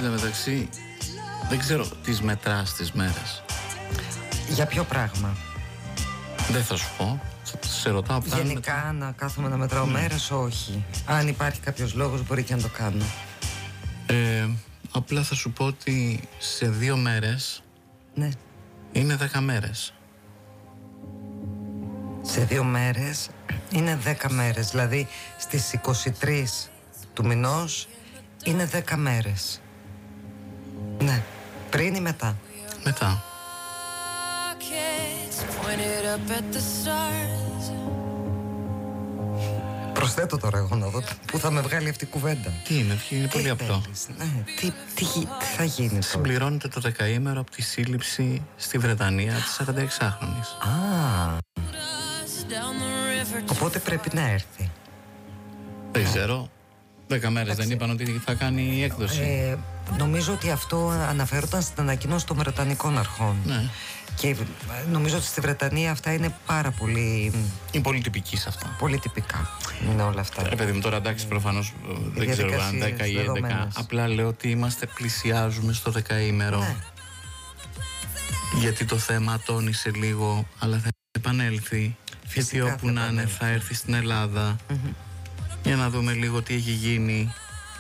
Εν τω μεταξύ, δεν ξέρω τις μετράς τις μέρες. Για ποιο πράγμα? Δεν θα σου πω. Σε ρωτάω αυτά. Γενικά να κάθομαι να μετράω μέρες, όχι. Αν υπάρχει κάποιος λόγος μπορεί και να το κάνω. Απλά θα σου πω ότι σε 2 μέρες είναι 10 μέρες. Σε 2 μέρες είναι 10 μέρες. Δηλαδή στις 23 του μηνός είναι 10 μέρες. Ναι. Πριν ή μετά? Μετά. Προσθέτω τώρα εγώ να δω πού θα με βγάλει αυτή η κουβέντα. Τι είναι πολύ απλό. Ναι, τι θα γίνει? Συμπληρώνεται το δεκαήμερο από τη σύλληψη στη Βρετανία της 46χρονης. Οπότε πρέπει να έρθει. Δεν ξέρω. 10 μέρες δεν είπαν ότι θα κάνει η έκδοση? Νομίζω ότι αυτό αναφέρονταν στην ανακοίνωση των Βρετανικών αρχών. Ναι. Και νομίζω ότι στη Βρετανία αυτά είναι πάρα πολύ... Είναι πολύ τυπική σε αυτά. Πολύ τυπικά είναι όλα αυτά. Παιδί μου, τώρα εντάξει, προφανώς δεν ξέρω αν 10 ή 11. Απλά λέω ότι πλησιάζουμε στο δεκαήμερο. Ναι. Γιατί το θέμα τόνισε λίγο, αλλά θα επανέλθει. Φυσικά, γιατί όπου να είναι θα έρθει στην Ελλάδα. Για να δούμε λίγο τι έχει γίνει.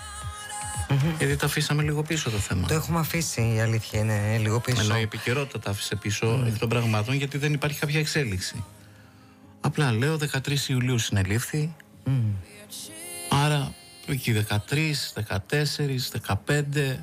Γιατί το αφήσαμε λίγο πίσω το θέμα. Το έχουμε αφήσει, η αλήθεια είναι λίγο πίσω. Ενώ η επικαιρότητα τα άφησε πίσω εκ των πραγμάτων, γιατί δεν υπάρχει κάποια εξέλιξη. Απλά λέω 13 Ιουλίου συνελήφθη. Άρα εκεί 13, 14, 15,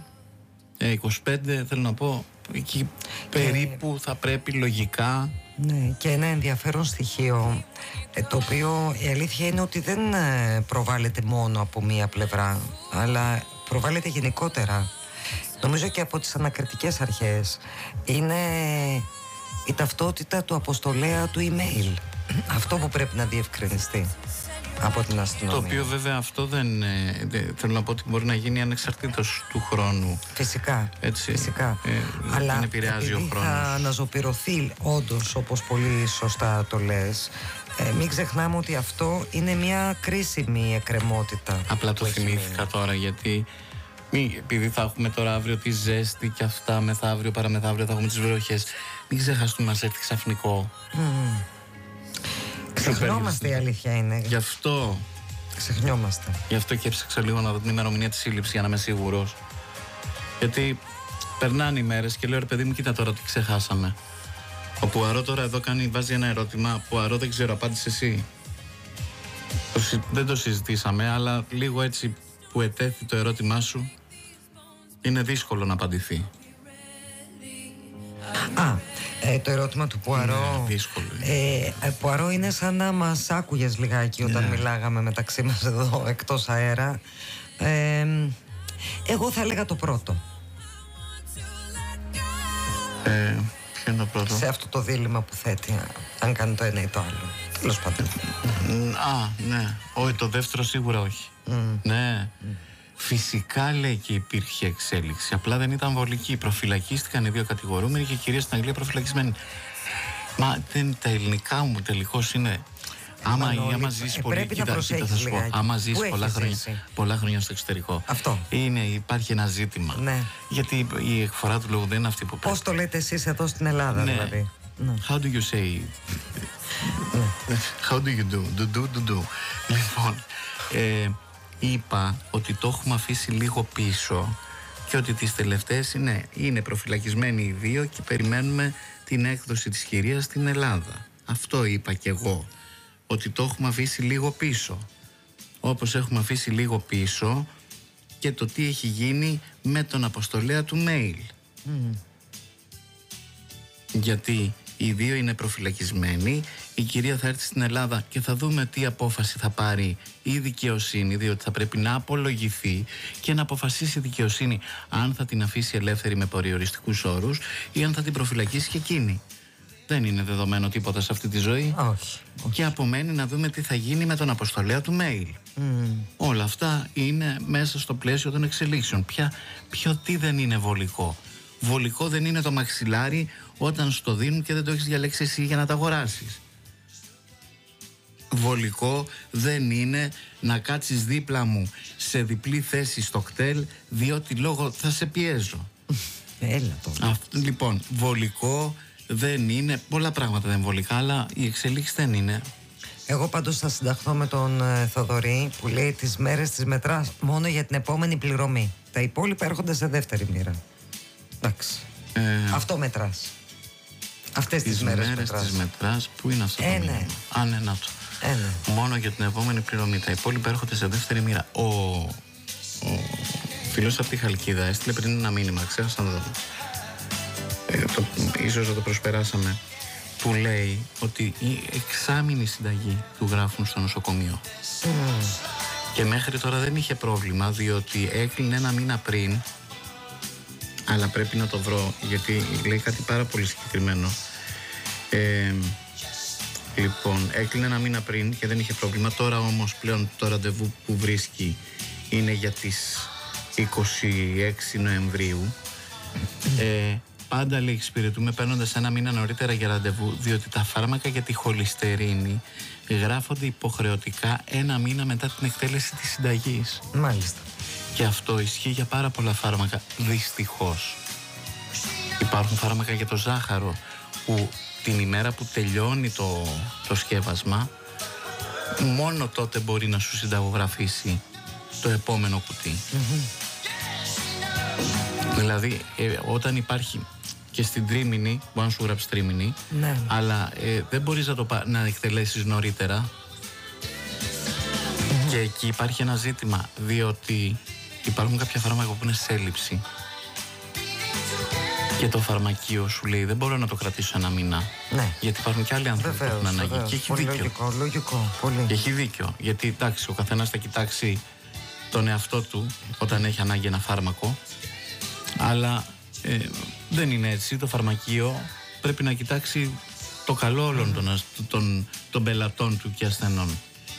25 θέλω να πω. Εκεί περίπου θα πρέπει λογικά. Ναι, και ένα ενδιαφέρον στοιχείο, το οποίο η αλήθεια είναι ότι δεν προβάλλεται μόνο από μία πλευρά, αλλά προβάλλεται γενικότερα. Νομίζω και από τις ανακριτικές αρχές. Είναι η ταυτότητα του αποστολέα του email. Αυτό που πρέπει να διευκρινιστεί από την αστυνομία. Το οποίο βέβαια αυτό δεν θέλω να πω ότι μπορεί να γίνει ανεξαρτήτως του χρόνου. Φυσικά. Έτσι. Φυσικά. Αλλά δεν επηρεάζει ο χρόνος. Θα αναζωπηρωθεί όντως, όπως πολύ σωστά το λες. Μην ξεχνάμε ότι αυτό είναι μια κρίσιμη εκκρεμότητα. Απλά το θυμήθηκα τώρα, γιατί επειδή θα έχουμε τώρα αύριο τη ζέστη και αυτά, μεθαύριο, παραμεθαύριο θα έχουμε τις βροχές. Μην ξεχάσουμε, μας έρθει ξαφνικό. Ξεχνιόμαστε, η αλήθεια είναι. Γι' αυτό. Ξεχνιόμαστε. Γι' αυτό και έψαξα λίγο να δω την ημερομηνία της σύλληψης για να είμαι σίγουρος. Γιατί περνάνε οι μέρες και λέω, ρε παιδί μου, κοίτα τώρα τι ξεχάσαμε. Ο Πουαρό τώρα εδώ βάζει ένα ερώτημα. Πουαρό, δεν ξέρω, απάντησε εσύ. Δεν το συζητήσαμε, αλλά λίγο έτσι που ετέθη το ερώτημά σου, είναι δύσκολο να απαντηθεί. Το ερώτημα του Πουαρό. Δύσκολο. Πουαρό, είναι σαν να μας άκουγες λιγάκι όταν μιλάγαμε μεταξύ μας εδώ εκτός αέρα. Εγώ θα έλεγα το πρώτο. Ποιο είναι το πρώτο? Σε αυτό το δίλημμα που θέτει, αν κάνει το ένα ή το άλλο. Τέλος πάντων. Ναι. Όχι, το δεύτερο σίγουρα όχι. Ναι. Φυσικά, λέει, και υπήρχε εξέλιξη. Απλά δεν ήταν βολική. Προφυλακίστηκαν οι 2 κατηγορούμενοι και κυρίως στην Αγγλία προφυλακισμένοι. Μα τα ελληνικά μου τελικώς είναι. Άμα ζεις πολύ, κοίτα, θα σου πω. Άμα ζεις πολλά χρόνια στο εξωτερικό, υπάρχει ένα ζήτημα. Ναι. Γιατί η εκφορά του λόγου δεν είναι αυτή που πρέπει. Πώς το λέτε εσείς εδώ στην Ελλάδα, δηλαδή? How do you say? How do you do? Do. Λοιπόν, είπα ότι το έχουμε αφήσει λίγο πίσω και ότι τις τελευταίες είναι προφυλακισμένοι οι 2 και περιμένουμε την έκδοση της κυρίας στην Ελλάδα. Αυτό είπα κι εγώ, ότι το έχουμε αφήσει λίγο πίσω. Όπως έχουμε αφήσει λίγο πίσω και το τι έχει γίνει με τον αποστολέα του mail. Γιατί οι 2 είναι προφυλακισμένοι, η κυρία θα έρθει στην Ελλάδα και θα δούμε τι απόφαση θα πάρει η δικαιοσύνη, διότι θα πρέπει να απολογηθεί και να αποφασίσει η δικαιοσύνη αν θα την αφήσει ελεύθερη με περιοριστικούς όρους ή αν θα την προφυλακίσει και εκείνη. Δεν είναι δεδομένο τίποτα σε αυτή τη ζωή. Όχι. Και απομένει να δούμε τι θα γίνει με τον αποστολέα του mail. Όλα αυτά είναι μέσα στο πλαίσιο των εξελίξεων. Ποιο τι δεν είναι βολικό? Βολικό δεν είναι το μαξιλάρι όταν στο δίνουν και δεν το έχεις διαλέξει εσύ για να τα αγοράσεις. Βολικό δεν είναι να κάτσεις δίπλα μου σε διπλή θέση στο κτέλ, διότι λόγω θα σε πιέζω. Έλα τώρα. Λοιπόν, βολικό δεν είναι, πολλά πράγματα δεν είναι βολικά, αλλά η εξελίξη δεν είναι. Εγώ πάντως θα συνταχθώ με τον Θοδωρή που λέει τις μέρες τις μετράς μόνο για την επόμενη πληρωμή. Τα υπόλοιπα έρχονται σε δεύτερη μοίρα. Εντάξει. Αυτό μετράς. Αυτές τις μέρες μετράς. Τις μετράς. Πού είναι αυτό το μήνυμα? Ναι. Ναι, να το. Ναι. Μόνο για την επόμενη πληρωμή. Τα υπόλοιπα έρχονται σε δεύτερη μοίρα. Ο φίλος από τη Χαλκίδα έστειλε πριν ένα μήνυμα, ξέχασα να το ίσως να το προσπεράσαμε, που λέει ότι η εξάμηνη συνταγή του γράφουν στο νοσοκομείο. Και μέχρι τώρα δεν είχε πρόβλημα, διότι έκλεινε ένα μήνα πριν, αλλά πρέπει να το βρω γιατί λέει κάτι πάρα πολύ συγκεκριμένο. Λοιπόν, έκλεινε ένα μήνα πριν και δεν είχε πρόβλημα. Τώρα όμως πλέον το ραντεβού που βρίσκει είναι για τις 26 Νοεμβρίου. Πάντα λέει εξυπηρετούμε παίρνοντας ένα μήνα νωρίτερα για ραντεβού, διότι τα φάρμακα για τη χολυστερίνη γράφονται υποχρεωτικά ένα μήνα μετά την εκτέλεση της συνταγής. Μάλιστα. Και αυτό ισχύει για πάρα πολλά φάρμακα, δυστυχώς. Υπάρχουν φάρμακα για το ζάχαρο που την ημέρα που τελειώνει το σκεύασμα, μόνο τότε μπορεί να σου συνταγογραφήσει το επόμενο κουτί. Δηλαδή όταν υπάρχει και στην τρίμηνη, μπορεί να σου γράψει τρίμηνη, ναι, αλλά δεν μπορείς να εκτελέσεις νωρίτερα. Και εκεί υπάρχει ένα ζήτημα, διότι υπάρχουν κάποια φάρμακα που είναι σε έλλειψη και το φαρμακείο σου λέει δεν μπορώ να το κρατήσω ένα μήνα. Ναι. Γιατί υπάρχουν και άλλοι άνθρωποι που έχουν ανάγκη. Και έχει δίκιο. Λογικό, πολύ. Και έχει δίκιο. Γιατί εντάξει, ο καθένας θα κοιτάξει τον εαυτό του όταν έχει ανάγκη ένα φάρμακο, αλλά δεν είναι έτσι. Το φαρμακείο πρέπει να κοιτάξει το καλό όλων των πελατών του και ασθενών.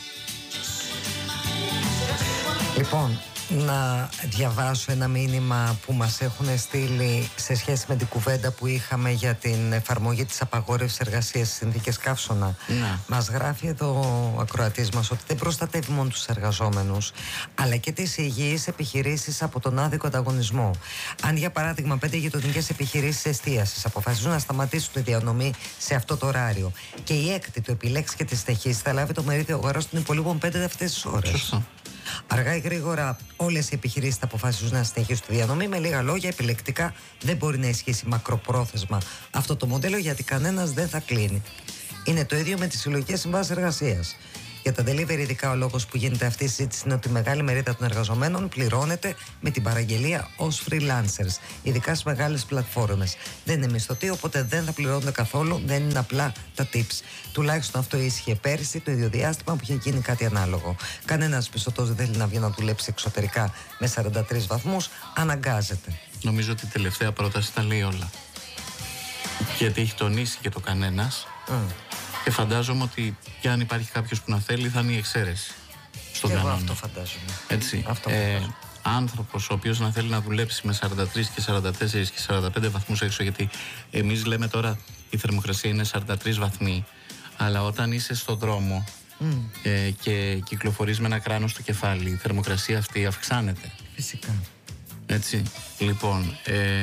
Λοιπόν, να διαβάσω ένα μήνυμα που μας έχουν στείλει σε σχέση με την κουβέντα που είχαμε για την εφαρμογή της απαγόρευσης εργασίας στις συνθήκες καύσωνα. Ναι. Μας γράφει εδώ ο ακροατής μας ότι δεν προστατεύει μόνο τους εργαζόμενους, αλλά και τις υγιείς επιχειρήσεις από τον άδικο ανταγωνισμό. Αν για παράδειγμα 5 γειτονικές επιχειρήσεις εστίασης αποφασίζουν να σταματήσουν τη διανομή σε αυτό το ωράριο και η έκτη το επιλέξει και τη στοιχήσει, θα λάβει το μερίδιο αγοράς των υπολείπων 5 αυτές τις ώρες. Σωστά. Αργά ή γρήγορα όλες οι επιχειρήσεις θα αποφασίζουν να συνεχίσουν τη διανομή. Με λίγα λόγια, επιλεκτικά δεν μπορεί να ισχύσει μακροπρόθεσμα αυτό το μοντέλο, γιατί κανένας δεν θα κλείνει. Είναι το ίδιο με τις συλλογικές συμβάσεις εργασίας. Για τα delivery, ειδικά, ο λόγος που γίνεται αυτή η συζήτηση είναι ότι η μεγάλη μερίδα των εργαζομένων πληρώνεται με την παραγγελία ως freelancers, ειδικά στις μεγάλες πλατφόρμες. Δεν είναι μισθωτοί, οπότε δεν θα πληρώνονται καθόλου, δεν είναι απλά τα tips. Τουλάχιστον αυτό ίσχυε πέρυσι, το ίδιο διάστημα που είχε γίνει κάτι ανάλογο. Κανένας μισθωτός δεν θέλει να βγει να δουλέψει εξωτερικά με 43 βαθμούς, αναγκάζεται. Νομίζω ότι η τελευταία πρόταση τα λέει όλα. Γιατί έχει τονίσει και το κανένας. Και φαντάζομαι ότι κι αν υπάρχει κάποιος που να θέλει θα είναι η εξαίρεση στον κανόνα. Αυτό φαντάζομαι. Έτσι. Άνθρωπος ο οποίος να θέλει να δουλέψει με 43 και 44 και 45 βαθμούς έξω, γιατί εμείς λέμε τώρα η θερμοκρασία είναι 43 βαθμοί, αλλά όταν είσαι στον δρόμο και κυκλοφορείς με ένα κράνο στο κεφάλι, η θερμοκρασία αυτή αυξάνεται. Φυσικά. Έτσι. Λοιπόν,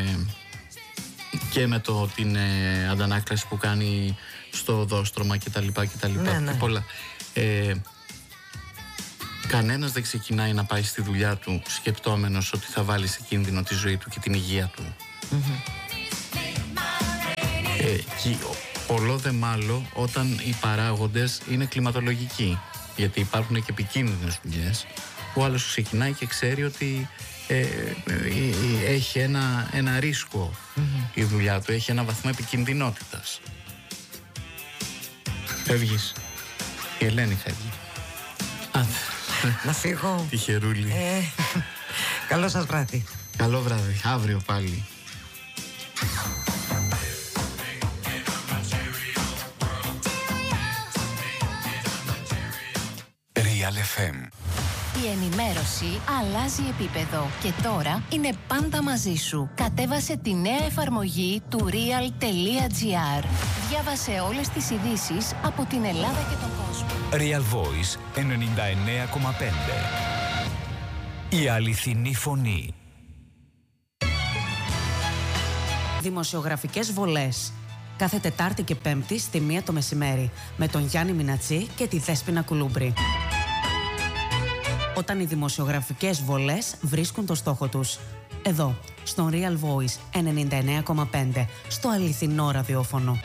και με την αντανάκλαση που κάνει στο δόστρωμα κτλ. Ναι. Και πολλά. Κανένας δεν ξεκινάει να πάει στη δουλειά του σκεπτόμενος ότι θα βάλει σε κίνδυνο τη ζωή του και την υγεία του. Και πολλό δε μάλλον όταν οι παράγοντες είναι κλιματολογικοί. Γιατί υπάρχουν και επικίνδυνες δουλειές που άλλος ξεκινάει και ξέρει ότι έχει ένα ρίσκο η δουλειά του, έχει ένα βαθμό επικινδυνότητας. Φεύγεις. Η Ελένη φεύγει. Να φύγω. Τυχερούλη. Καλό σας βράδυ. Καλό βράδυ. Αύριο πάλι. Real FM. Η ενημέρωση αλλάζει επίπεδο και τώρα είναι πάντα μαζί σου. Κατέβασε τη νέα εφαρμογή του real.gr. Διάβασε όλες τις ειδήσεις από την Ελλάδα και τον κόσμο. Real Voice 99,5. Η αληθινή φωνή. Δημοσιογραφικές βολές. Κάθε Τετάρτη και Πέμπτη στη 1 το μεσημέρι με τον Γιάννη Μινατσί και τη Δέσποινα Κουλούμπρη. Όταν οι δημοσιογραφικές βολές βρίσκουν το στόχο τους. Εδώ, στον Real Voice 99,5, στο αληθινό ραδιόφωνο.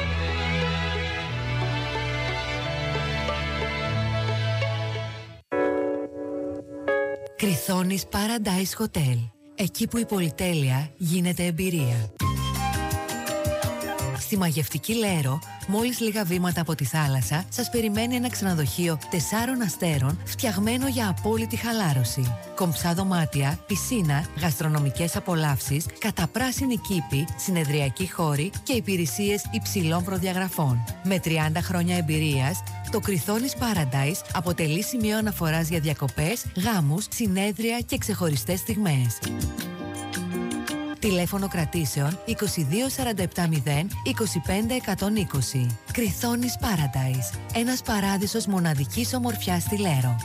Κριθόνης Paradise Hotel. Εκεί που η πολυτέλεια γίνεται εμπειρία. Στη μαγευτική Λέρο, μόλις λίγα βήματα από τη θάλασσα, σας περιμένει ένα ξενοδοχείο 4 αστέρων φτιαγμένο για απόλυτη χαλάρωση. Κομψά δωμάτια, πισίνα, γαστρονομικές απολαύσεις, καταπράσινη κήπη, συνεδριακοί χώροι και υπηρεσίες υψηλών προδιαγραφών. Με 30 χρόνια εμπειρίας, το Κριθόνης Paradise αποτελεί σημείο αναφοράς για διακοπές, γάμους, συνέδρια και ξεχωριστές στιγμές. Τηλέφωνο κρατήσεων 22 47 0 25 120. Κριθόνης Paradise. Ένας παράδεισος μοναδικής ομορφιάς στη Λέρο.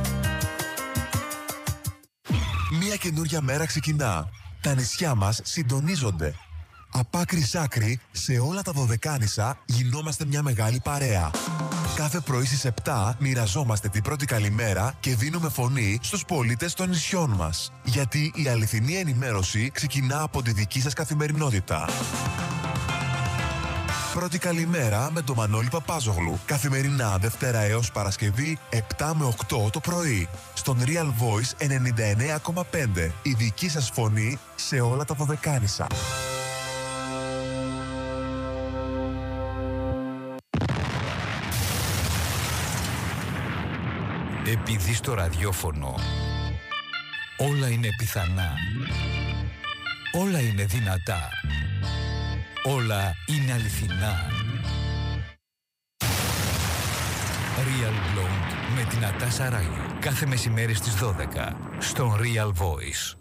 Μια καινούρια μέρα ξεκινά. Τα νησιά μας συντονίζονται. Από άκρη σ' άκρη, σε όλα τα Δωδεκάνησα γινόμαστε μια μεγάλη παρέα. Κάθε πρωί στις 7 μοιραζόμαστε την πρώτη καλημέρα και δίνουμε φωνή στους πολίτες των νησιών μας. Γιατί η αληθινή ενημέρωση ξεκινά από τη δική σας καθημερινότητα. Πρώτη καλημέρα με τον Μανώλη Παπάζογλου. Καθημερινά Δευτέρα έως Παρασκευή 7 με 8 το πρωί. Στον Real Voice 99,5. Η δική σας φωνή σε όλα τα Δωδεκάνησα. Επειδή στο ραδιόφωνο όλα είναι πιθανά, όλα είναι δυνατά, όλα είναι αληθινά. Real Blonde με την Νατάσα Ράγη. Κάθε μεσημέρι στις 12 στον Real Voice.